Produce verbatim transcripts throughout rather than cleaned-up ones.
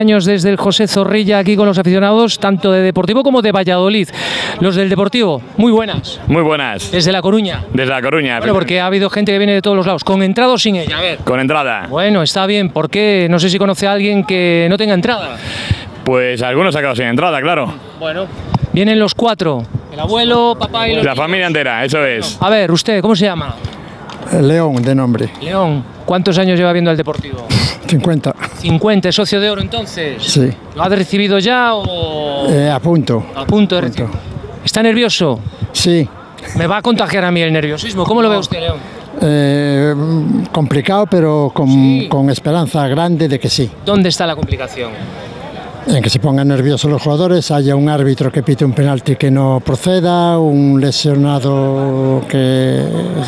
años desde el José Zorrilla aquí con los aficionados, tanto de Deportivo como de Valladolid. Los del Deportivo, muy buenas. Muy buenas. Desde La Coruña. Desde La Coruña. Bueno, porque ha habido gente que viene de todos los lados, ¿con entrada o sin ella? A ver. Con entrada. Bueno, está bien, ¿por qué? No sé si conoce a alguien que no tenga entrada. Pues algunos ha quedado sin entrada, claro. Bueno. Vienen los cuatro, el abuelo, papá y los La niños. familia entera, eso es. A ver, usted, ¿cómo se llama? León, de nombre. León, ¿cuántos años lleva viendo al Deportivo? cincuenta. cincuenta, ¿es socio de oro entonces? Sí. ¿Lo ha recibido ya o...? Eh, a punto. A punto de recibir. ¿Está nervioso? Sí. Me va a contagiar a mí el nerviosismo. ¿Cómo lo ve usted, León? Eh, complicado, pero con, Sí. con esperanza grande de que sí. ¿Dónde está la complicación? En que se pongan nerviosos los jugadores, haya un árbitro que pite un penalti que no proceda, un lesionado que eh,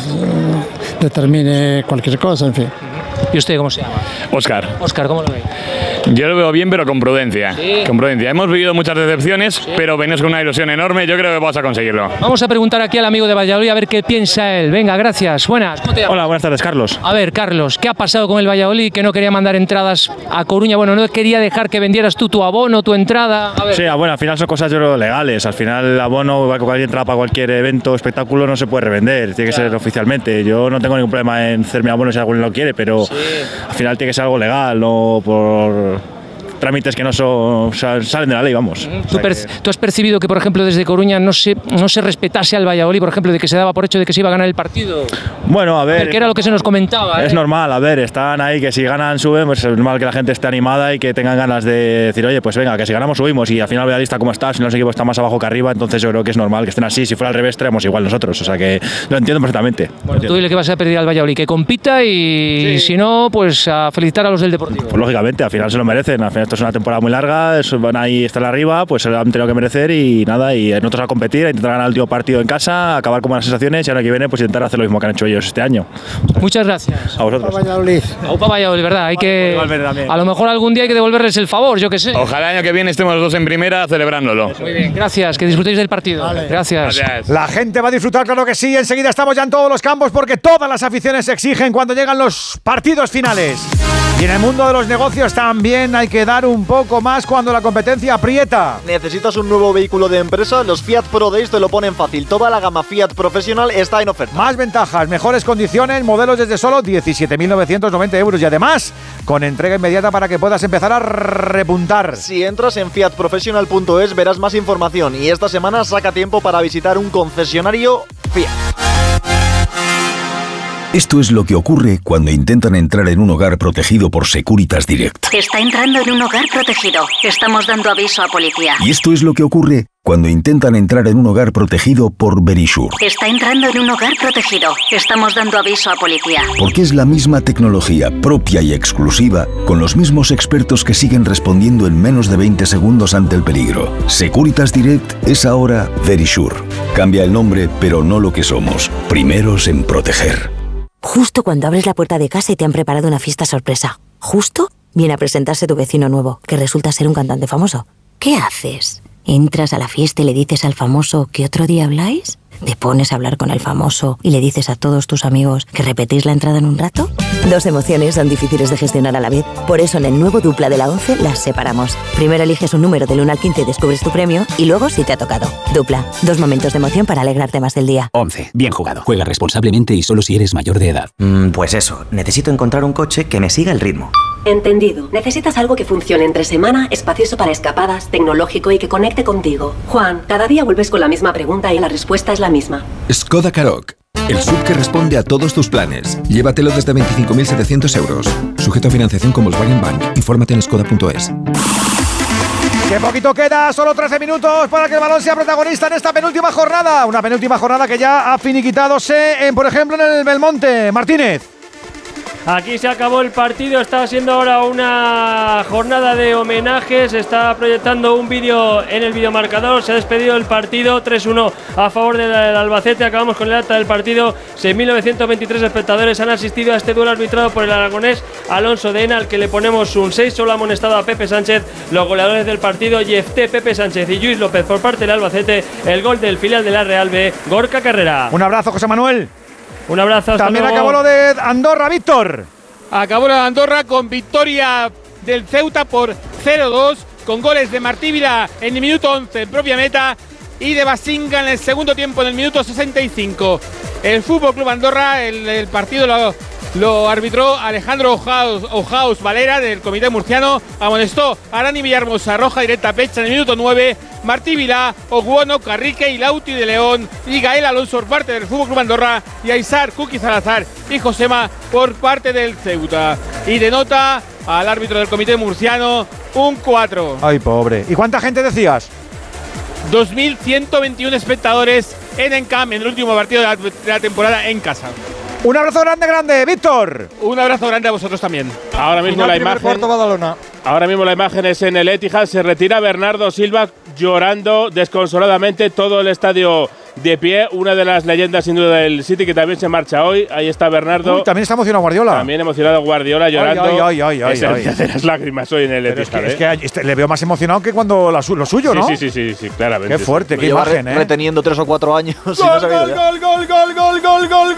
determine cualquier cosa, en fin. ¿Y usted cómo se llama? Óscar. Óscar, ¿cómo lo ve? Yo lo veo bien, pero con prudencia. Sí. Con prudencia. Hemos vivido muchas decepciones, sí. pero venimos con una ilusión enorme. Yo creo que vamos a conseguirlo. Vamos a preguntar aquí al amigo de Valladolid a ver qué piensa él. Venga, gracias. Buenas. ¿Cómo te llamas? Hola, buenas tardes, Carlos. A ver, Carlos, ¿qué ha pasado con el Valladolid que no quería mandar entradas a Coruña? Bueno, no quería dejar que vendieras tú tu abono, tu entrada. A ver. Sí, bueno, al final son cosas yo creo, legales. Al final el abono, cualquier entrada para cualquier evento, espectáculo, no se puede revender. Tiene que claro. ser oficialmente. Yo no tengo ningún problema en hacer mi abono si alguien lo quiere, pero sí. al final tiene que ser algo legal, no por trámites que no son, o sea, salen de la ley, vamos. ¿Tú, o sea que... ¿Tú has percibido que, por ejemplo, desde Coruña no se, no se respetase al Valladolid, por ejemplo, de que se daba por hecho de que se iba a ganar el partido? Bueno, a ver... A ver, que era lo que se nos comentaba. Es ¿eh? normal, a ver, están ahí, que si ganan, suben, pues es normal que la gente esté animada y que tengan ganas de decir, oye, pues venga, que si ganamos, subimos, y al final Valladolid está como está, si no los equipos están más abajo que arriba, entonces yo creo que es normal que estén así. Si fuera al revés, estaríamos igual nosotros, o sea que lo entiendo perfectamente. Bueno, tú dile que vas a pedir al Valladolid que compita y sí. si no, pues a felicitar a los del Deportivo. Pues lógicamente, al final se lo merecen, al final esto es una temporada muy larga, van ahí estar arriba, pues se lo han tenido que merecer y nada, y nosotros a competir, a intentar ganar el último partido en casa, acabar con buenas sensaciones y ahora que viene pues intentar hacer lo mismo que han hecho ellos este año. Muchas gracias. A vosotros. A Valladolid. Aupa Valladolid, ¿verdad? Hay que, a lo mejor algún día hay que devolverles el favor, yo qué sé. Ojalá el año que viene estemos los dos en primera celebrándolo. Muy bien, gracias, que disfrutéis del partido. Vale. Gracias. Gracias. La gente va a disfrutar, claro que sí. Enseguida estamos ya en todos los campos porque todas las aficiones se exigen cuando llegan los partidos finales. Y en el mundo de los negocios también hay que dar un poco más cuando la competencia aprieta. ¿Necesitas un nuevo vehículo de empresa? Los Fiat Pro Days te lo ponen fácil. Toda la gama Fiat profesional está en oferta. Más ventajas, mejores condiciones, modelos desde solo diecisiete mil novecientos noventa euros y además con entrega inmediata para que puedas empezar a repuntar. Si entras en fiat professional punto es verás más información y esta semana saca tiempo para visitar un concesionario Fiat. Esto es lo que ocurre cuando intentan entrar en un hogar protegido por Securitas Direct. Está entrando en un hogar protegido. Estamos dando aviso a policía. Y esto es lo que ocurre cuando intentan entrar en un hogar protegido por Verisure. Está entrando en un hogar protegido. Estamos dando aviso a policía. Porque es la misma tecnología propia y exclusiva, con los mismos expertos que siguen respondiendo en menos de veinte segundos ante el peligro. Securitas Direct es ahora Verisure. Cambia el nombre, pero no lo que somos. Primeros en proteger. Justo cuando abres la puerta de casa y te han preparado una fiesta sorpresa. Justo viene a presentarse tu vecino nuevo, que resulta ser un cantante famoso. ¿Qué haces? ¿Entras a la fiesta y le dices al famoso que otro día habláis? ¿Te pones a hablar con el famoso y le dices a todos tus amigos que repetís la entrada en un rato? Dos emociones son difíciles de gestionar a la vez. Por eso en el nuevo Dupla de la once las separamos. Primero eliges un número del uno al quince y descubres tu premio, y luego si te ha tocado. Dupla, dos momentos de emoción para alegrarte más del día. once. Bien jugado. Juega responsablemente y solo si eres mayor de edad. Mm, pues eso, necesito encontrar un coche que me siga el ritmo. Entendido. Necesitas algo que funcione entre semana, espacioso para escapadas, tecnológico y que conecte contigo. Juan, cada día vuelves con la misma pregunta y la respuesta es la misma. Skoda Karoq. El S U V que responde a todos tus planes. Llévatelo desde veinticinco mil setecientos euros. Sujeto a financiación con Volkswagen Bank. Infórmate en skoda punto es. ¡Qué poquito queda! Solo trece minutos para que el balón sea protagonista en esta penúltima jornada. Una penúltima jornada que ya ha finiquitadose, en, por ejemplo, en el Belmonte. Martínez. Aquí se acabó el partido, está siendo ahora una jornada de homenajes, se está proyectando un vídeo en el videomarcador, se ha despedido el partido tres uno a favor del Albacete. Acabamos con el acta del partido, seis mil novecientos veintitrés espectadores han asistido a este duelo arbitrado por el aragonés Alonso de Ena, al que le ponemos un seis, solo ha amonestado a Pepe Sánchez. Los goleadores del partido, Yefté, Pepe Sánchez y Lluís López por parte del Albacete, el gol del filial de la Real B, Gorka Carrera. Un abrazo, José Manuel. Un abrazo, hasta También luego. acabó lo de Andorra, Víctor. Acabó la de Andorra con victoria del Ceuta por cero dos, con goles de Martí Vilá en el minuto once en propia meta y de Basinga en el segundo tiempo en el minuto sesenta y cinco. El Fútbol Club Andorra, el, el partido lo, lo arbitró Alejandro Ojaus, Ojaus Valera del Comité Murciano, amonestó a Arani Villarmosa, roja directa a Pecha en el minuto nueve, Martí Vilá, Oguono, Carrique y Lauti de León y Gael Alonso por parte del Fútbol Club Andorra y Aizar, Kuki Salazar y Josema por parte del Ceuta. Y denota al árbitro del Comité Murciano un cuatro. Ay, pobre. ¿Y cuánta gente decías? dos mil ciento veintiuno espectadores en Encam en el último partido de la, de la temporada en casa. Un abrazo grande, grande, Víctor. Un abrazo grande a vosotros también. Ahora mismo la imagen. Cuarto, Badalona. Ahora mismo la imagen es en el Etihad. Se retira Bernardo Silva llorando desconsoladamente, todo el estadio de pie. Una de las leyendas sin duda del City que también se marcha hoy. Ahí está Bernardo. Uy, también está emocionado Guardiola. También emocionado Guardiola llorando. Ay, ay, ay, ay, es el ay, día ay. de las lágrimas hoy en el Etihad. Es que, ¿eh? es que este, le veo más emocionado que cuando la, lo suyo, ¿no? Sí, sí, sí, sí, sí, claramente. Qué fuerte, Lo qué lleva imagen, re, ¿eh? reteniendo tres o cuatro años. Gol, y no se ha gol, ido ya. gol, gol, gol, gol, gol, gol,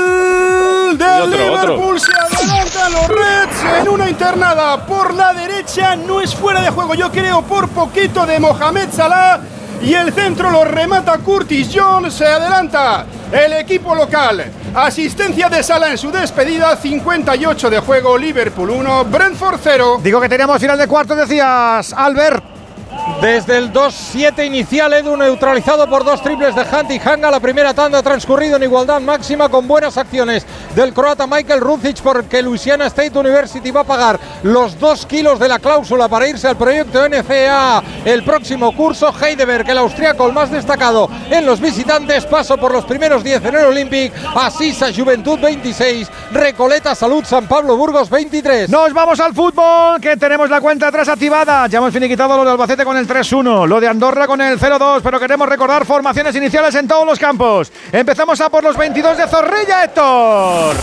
gol del otro, Liverpool. otro. Se adelantan los Reds en una internada por la derecha. No es fuera de juego, yo creo, por poquito, de Mohamed Salah. Y el centro lo remata Curtis Jones. Se adelanta el equipo local. Asistencia de Salah en su despedida. cincuenta y ocho de juego. Liverpool uno, Brentford cero. Digo que teníamos final de cuarto, decías, Albert. Desde el dos siete inicial, Edu neutralizado por dos triples de Hunt y Hanga. La primera tanda ha transcurrido en igualdad máxima con buenas acciones del croata Michael Rucic, porque Louisiana State University va a pagar los dos kilos de la cláusula para irse al proyecto N C A A el próximo curso. Heidelberg, el austriaco, el más destacado en los visitantes, paso por los primeros diez en el Olympic. Asisa Juventud veintiséis, Recoleta Salud San Pablo Burgos veintitrés. Nos vamos al fútbol, que tenemos la cuenta atrás activada. Ya hemos finiquitado lo de Albacete con el tres uno, lo de Andorra con el cero dos, pero queremos recordar formaciones iniciales en todos los campos. Empezamos a por los veintidós de Zorrilla, Héctor.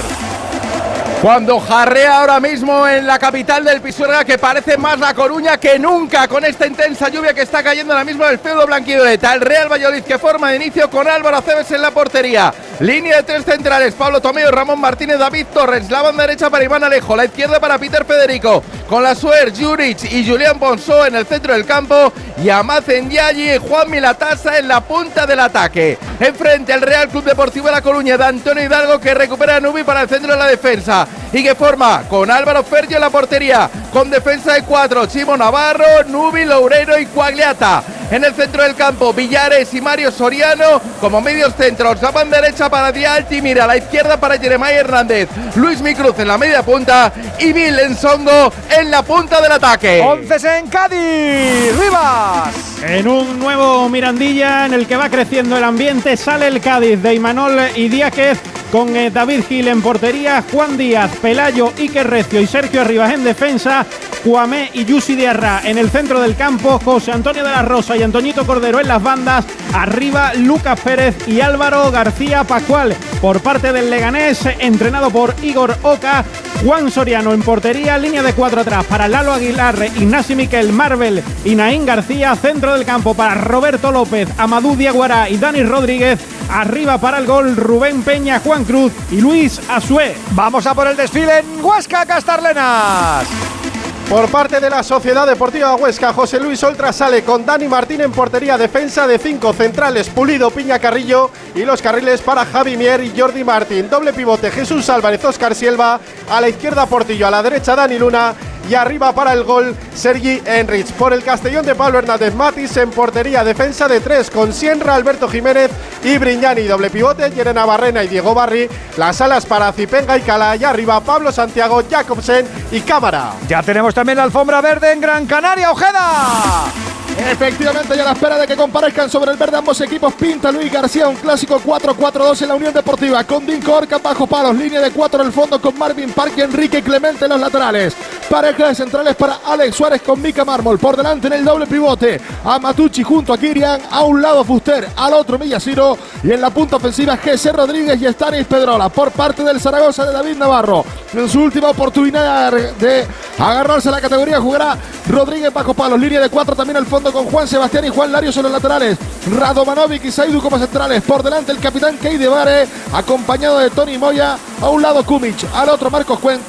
Cuando jarrea ahora mismo en la capital del Pisuerga, que parece más La Coruña que nunca, con esta intensa lluvia que está cayendo ahora mismo en el feudo blanquivioleta. El Real Valladolid, que forma de inicio con Álvaro Aceves en la portería. Línea de tres centrales, Pablo Tomeo, Ramón Martínez, David Torres. La banda derecha para Iván Alejo, la izquierda para Peter Federico. Con la Suer, Juric y Julián Bonsó en el centro del campo. Y Amacen Yagi y Juan Milatasa en la punta del ataque. Enfrente al Real Club Deportivo de La Coruña de Antonio Hidalgo, que recupera a Nubi para el centro de la defensa. Y que forma con Álvaro Fergio en la portería, con defensa de cuatro, Chimo Navarro, Nubi, Loureiro y Cuagliata. En el centro del campo, Villares y Mario Soriano como medios centros. La banda derecha para Díaz Altimira, la izquierda para Jeremiah Hernández, Luis Micruz en la media punta y Bill Ensongo en la punta del ataque. Once en Cádiz, Rivas. En un nuevo Mirandilla en el que va creciendo el ambiente, sale el Cádiz de Imanol y Díaz, con eh, David Gil en portería, Juan Díaz, Pelayo, Iker Recio y Sergio Arribas en defensa, Cuamé y Yusi Diarra en el centro del campo, José Antonio de la Rosa y Antoñito Cordero en las bandas, arriba Lucas Pérez y Álvaro García Pascual. Por parte del Leganés, entrenado por Igor Oca, Juan Soriano en portería, línea de cuatro atrás para Lalo Aguilar, Ignasi Miquel, Marvel y Naín García, centro del campo para Roberto López, Amadou Diaguará y Dani Rodríguez, arriba para el gol Rubén Peña, Juan Cruz y Luis Asué. Vamos a por el desfile en Huesca, Castarlenas. Por parte de la Sociedad Deportiva Huesca, José Luis Oltra sale con Dani Martín en portería, defensa de cinco centrales, Pulido, Piña, Carrillo y los carriles para Javi Mier y Jordi Martín. Doble pivote, Jesús Álvarez, Óscar Silva, a la izquierda Portillo, a la derecha Dani Luna y arriba para el gol Sergi Enrich. Por el Castellón de Pablo Hernández, Matis en portería, defensa de tres con Sienra, Alberto Jiménez y Brignani. Doble pivote, Yerena Barrena y Diego Barri. Las alas para Zipenga y Cala, y arriba Pablo Santiago, Jacobsen y Cámara. Ya tenemos también la alfombra verde en Gran Canaria, Ojeda. Efectivamente, y a la espera de que comparezcan sobre el verde ambos equipos, pinta Luis García un clásico cuatro cuatro dos en la Unión Deportiva, con Dinko Orca bajo palos, línea de cuatro en el fondo con Marvin Park y Enrique Clemente en los laterales. Pareja de centrales para Alex Suárez con Mika Mármol. Por delante en el doble pivote a Matucci junto a Kirian, a un lado Fuster, al otro Millasiro, y en la punta ofensiva Jesse Rodríguez y Stanis Pedrola. Por parte del Zaragoza de David Navarro, en su última oportunidad de agarrarse a la categoría, jugará Rodríguez bajo palos, línea de cuatro también al fondo con Juan Sebastián y Juan Larios en los laterales, Radovanovic y Saidu como centrales. Por delante el capitán Keide Bare, acompañado de Tony Moya, a un lado Kumic, al otro Marcos Cuenta,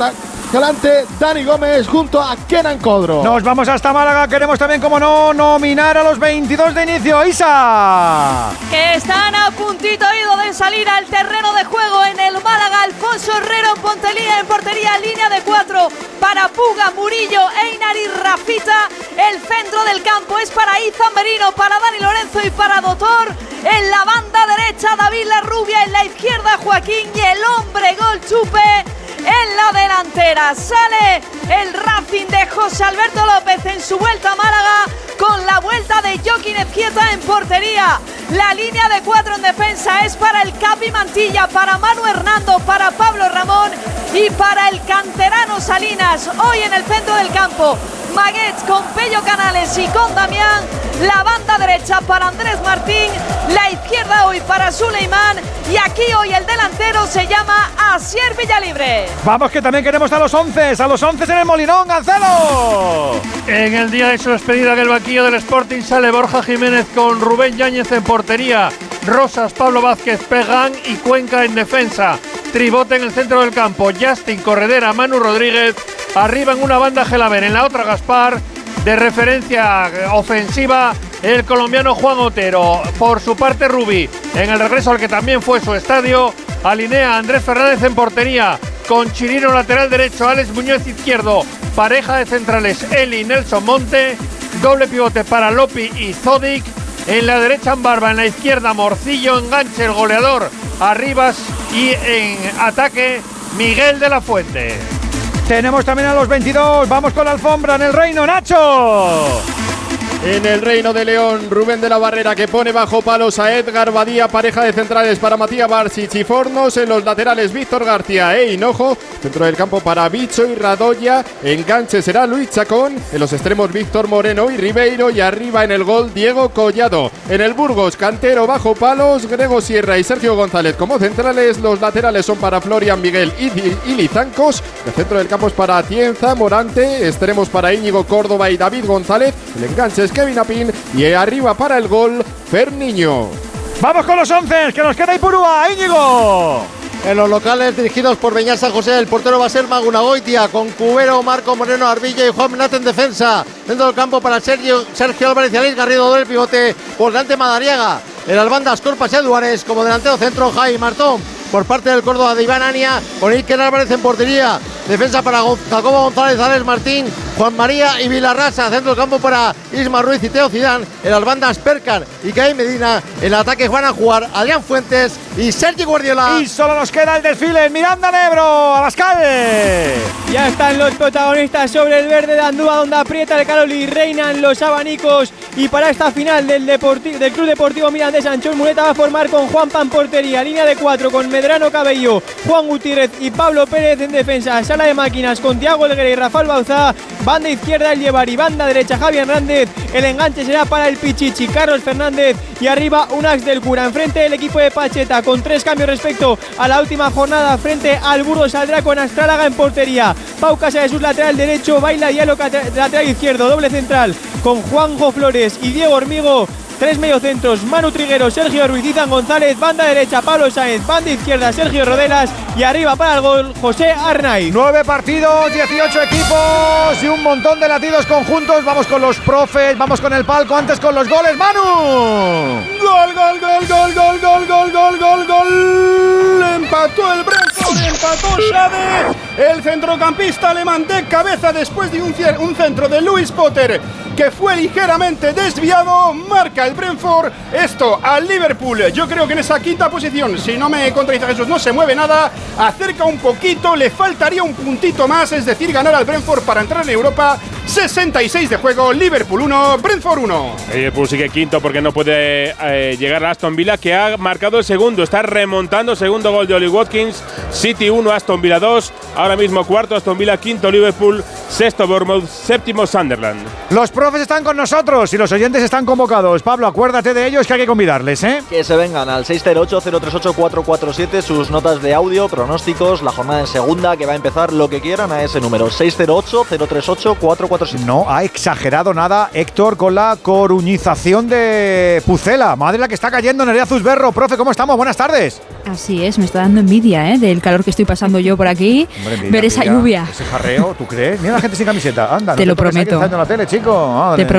Escalante, Dani Gómez junto a Kenan Codro. Nos vamos hasta Málaga, queremos también, como no, nominar a los veintidós de inicio. ¡Isa! Que están a puntito ido de salir al terreno de juego en el Málaga. Alfonso Herrero en portería, en portería, línea de cuatro para Puga, Murillo, Einar y Rafita. El centro del campo es para Izan Merino, para Dani Lorenzo y para Doctor. En la banda derecha David Larrubia, en la izquierda Joaquín y el hombre gol Chupe. En la delantera sale el Racing de José Alberto López en su vuelta a Málaga, con la vuelta de Joaquín Ezquieta en portería. La línea de cuatro en defensa es para el Capi Mantilla, para Manu Hernando, para Pablo Ramón y para el canterano Salinas. Hoy en el centro del campo, Maguets con Pello Canales y con Damián. La banda derecha para Andrés Martín, la izquierda hoy para Suleimán, y aquí hoy el delantero se llama Asier Villalibre. Vamos, que también queremos a los once, a los once en el Molinón, Cancelo. En el día de su despedida en el banquillo del Sporting sale Borja Jiménez con Rubén Yáñez en portería, Rosas, Pablo Vázquez, Pegán y Cuenca en defensa. Tribote en el centro del campo, Justin, Corredera, Manu Rodríguez. Arriba en una banda Gelaber, en la otra Gaspar. De referencia ofensiva el colombiano Juan Otero. Por su parte Rubi, en el regreso al que también fue su estadio, alinea a Andrés Fernández en portería, con Chirino lateral derecho, Alex Muñoz izquierdo, pareja de centrales Eli, Nelson Monte, doble pivote para Lopi y Zodic. En la derecha Barba, en la izquierda Morcillo, enganche el goleador Arribas y en ataque Miguel de la Fuente. Tenemos también a los veintidós, vamos con la alfombra en el Reino, Nacho. En el Reino de León, Rubén de la Barrera, que pone bajo palos a Edgar Badía, pareja de centrales para Matías Barsic y Fornos. En los laterales Víctor García e Hinojo, centro del campo para Bicho y Radoya. Enganche será Luis Chacón. En los extremos Víctor Moreno y Ribeiro, y arriba en el gol Diego Collado. En el Burgos, Cantero bajo palos, Grego Sierra y Sergio González como centrales. Los laterales son para Florian Miguel y, y Lizancos. El centro del campo es para Atienza, Morante. Extremos para Íñigo Córdoba y David González. El enganche es Kevin Apin, y arriba para el gol Ferniño. Vamos con los once, que nos queda Ipurúa, Íñigo. En los locales dirigidos por Beñat San José, el portero va a ser Magunagoitia, con Cubero, Marco Moreno, Arbilla y Juan Menate en defensa. Dentro del campo para Sergio, Sergio Álvarez y Aleix Garrido, doble pivote. Por delante Madariaga. En las bandas Corpas y Eduares, como delantero centro Jaime Martón. Por parte del Córdoba de Iván Ania, con Iker Álvarez en portería. Defensa para Jacobo González, Alex Martín, Juan María y Vilarrasa. Centro del campo para Isma Ruiz y Teo Zidane. En las bandas Percar y Caí Medina. En el ataque van a jugar Adrián Fuentes y Sergi Guardiola. Y solo nos queda el desfile en Miranda de Ebro, Abascal. Ya están los protagonistas sobre el verde de Andúa, donde aprieta el calor y reinan los abanicos. Y para esta final del, Deporti- del Club Deportivo Mirandés, Anchón Muleta va a formar con Juan Pan portería, línea de cuatro con Medrano Cabello, Juan Gutiérrez y Pablo Pérez en defensa. Sala de máquinas con Tiago Helguera y Rafael Bauzá. Banda izquierda el Llevar y banda derecha Javier Hernández. El enganche será para el Pichichi, Carlos Fernández, y arriba Unax del Cura. Enfrente el equipo de Pacheta, con tres cambios respecto a la última jornada. Frente al Burgos saldrá con Astrálaga en portería, Pau Casa de su lateral derecho, Baila Hielo lateral izquierdo, doble central con Juanjo Flores y Diego Hormigo. Tres mediocentros, Manu Triguero, Sergio Ruiz, Izan González. Banda derecha Pablo Sáenz, banda izquierda Sergio Rodelas, y arriba para el gol José Arnaiz. Nueve partidos, dieciocho equipos y un montón de latidos conjuntos. Vamos con los profes, vamos con el palco, antes con los goles. ¡Manu! Gol, gol, gol, gol, gol, gol, gol, gol, gol, gol. Empató el Brentford, empató Xavi. El centrocampista alemán de cabeza, después de un, un centro de Luis Potter que fue ligeramente desviado, marca el Brentford. Esto al Liverpool, yo creo que en esa quinta posición, si no me contradice Jesús, no se mueve nada, acerca un poquito, le faltaría un puntito más, es decir, ganar al Brentford para entrar en Europa. Sesenta y seis de juego, Liverpool uno, Brentford uno. Liverpool sigue quinto porque no puede eh, llegar a Aston Villa, que ha marcado el segundo, está remontando, segundo gol de Oli Watkins. City uno, Aston Villa dos, ahora mismo cuarto Aston Villa, quinto Liverpool, sexto Bournemouth, séptimo Sunderland. Los profes están con nosotros y los oyentes están convocados. Pablo, acuérdate de ellos, que hay que convidarles, ¿eh? Que se vengan al seis cero ocho, cero tres ocho, cuatro cuatro siete sus notas de audio, pronósticos, la jornada en segunda que va a empezar, lo que quieran a ese número, seis cero ocho, cero tres ocho, cuatro cuatro siete. cuatro siete. No ha exagerado nada Héctor con la coruñización de Pucela. Madre la que está cayendo Nerea Zuzberro. Profe, ¿cómo estamos? Buenas tardes. Así es, me está dando envidia, ¿eh? Del calor que estoy pasando yo por aquí. Hombre, mira, ver esa mira, lluvia. Ese jarreo, ¿tú crees? Mira la gente sin camiseta. Anda, te no lo te prometo. En la tele, chico. Madre Te prometo.